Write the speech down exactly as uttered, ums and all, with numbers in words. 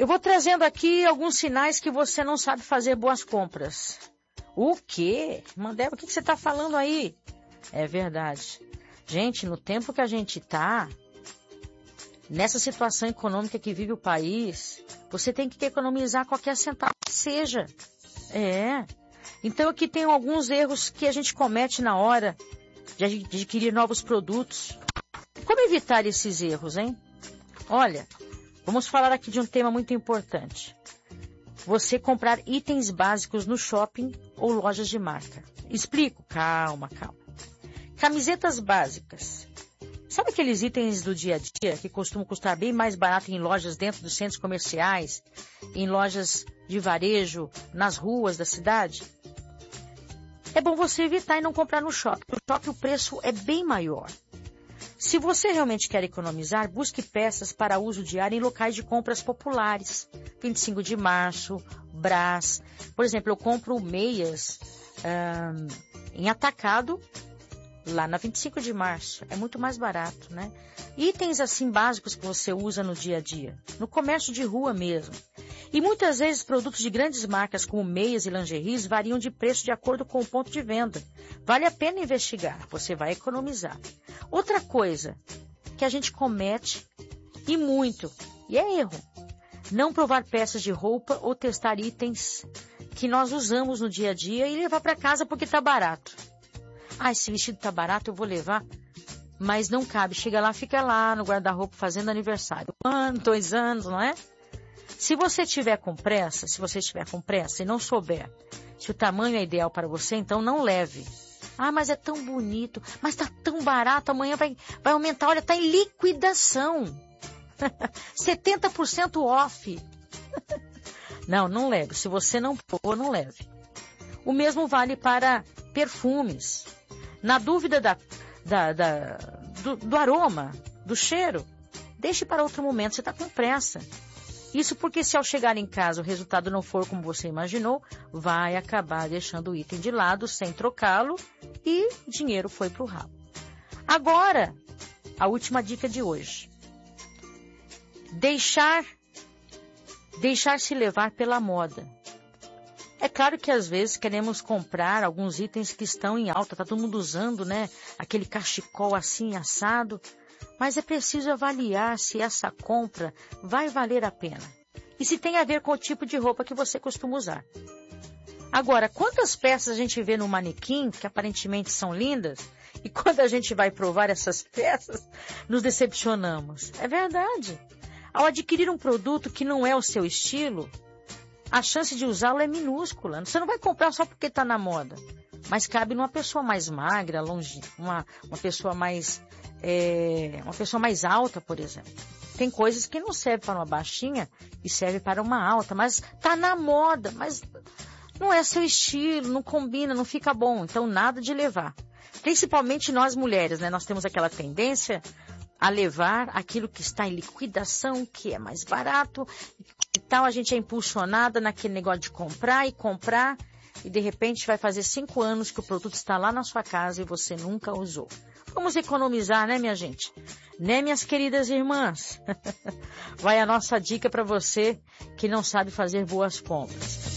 Eu vou trazendo aqui alguns sinais que você não sabe fazer boas compras. O quê? Mandela, o que você está falando aí? É verdade. Gente, no tempo que a gente está, nessa situação econômica que vive o país, você tem que economizar qualquer centavo que seja. É. Então aqui tem alguns erros que a gente comete na hora de adquirir novos produtos. Como evitar esses erros, hein? Olha, vamos falar aqui de um tema muito importante. Você comprar itens básicos no shopping ou lojas de marca. Explico. Calma, calma. Camisetas básicas. Sabe aqueles itens do dia a dia que costumam custar bem mais barato em lojas dentro dos centros comerciais, em lojas de varejo, nas ruas da cidade? É bom você evitar e não comprar no shopping. No shopping o preço é bem maior. Se você realmente quer economizar, busque peças para uso diário em locais de compras populares. vinte e cinco de março, Brás. Por exemplo, eu compro meias hum, em atacado lá na vinte e cinco de março. É muito mais barato, né? Itens assim básicos que você usa no dia a dia. No comércio de rua mesmo. E muitas vezes produtos de grandes marcas como meias e lingeries variam de preço de acordo com o ponto de venda. Vale a pena investigar, você vai economizar. Outra coisa que a gente comete, e muito, e é erro, não provar peças de roupa ou testar itens que nós usamos no dia a dia e levar para casa porque está barato. Ah, esse vestido está barato, eu vou levar, mas não cabe. Chega lá, fica lá no guarda-roupa fazendo aniversário. Um ano, dois anos, não é? Se você tiver com pressa, se você estiver com pressa e não souber se o tamanho é ideal para você, então não leve. Ah, mas é tão bonito, mas está tão barato, amanhã vai, vai aumentar, olha, está em liquidação. setenta por cento off. Não, não leve. Se você não for, não leve. O mesmo vale para perfumes. Na dúvida da, da, da, do, do aroma, do cheiro, deixe para outro momento, você está com pressa. Isso porque se ao chegar em casa o resultado não for como você imaginou, vai acabar deixando o item de lado sem trocá-lo e dinheiro foi para o ralo. Agora, a última dica de hoje. Deixar, deixar-se levar pela moda. É claro que às vezes queremos comprar alguns itens que estão em alta, tá todo mundo usando, né? Aquele cachecol assim assado. Mas é preciso avaliar se essa compra vai valer a pena. E se tem a ver com o tipo de roupa que você costuma usar. Agora, quantas peças a gente vê no manequim, que aparentemente são lindas, e quando a gente vai provar essas peças, nos decepcionamos. É verdade. Ao adquirir um produto que não é o seu estilo, a chance de usá-lo é minúscula. Você não vai comprar só porque está na moda. Mas cabe numa pessoa mais magra, longe, uma, uma pessoa mais... É, uma pessoa mais alta, por exemplo. Tem coisas que não servem para uma baixinha e servem para uma alta, mas tá na moda, mas não é seu estilo, não combina, não fica bom, então nada de levar. Principalmente nós mulheres, né? Nós temos aquela tendência a levar aquilo que está em liquidação, que é mais barato, e tal, a gente é impulsionada naquele negócio de comprar e comprar, e de repente vai fazer cinco anos que o produto está lá na sua casa e você nunca usou. Vamos economizar, né, minha gente? Né, minhas queridas irmãs? Vai a nossa dica para você que não sabe fazer boas compras.